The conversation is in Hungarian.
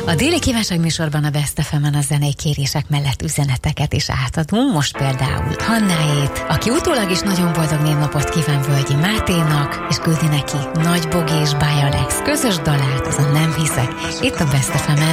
A déli kívánság műsorban a Best FM-en a zenei kérések mellett üzeneteket is átadunk. Most például Hannáét, aki utólag is nagyon boldog névnapot kíván Völgyi Máténak, és küldi neki Nagy Bogi és Báj Alex közös dalát, az a Nem hiszek, itt a Best FM-en.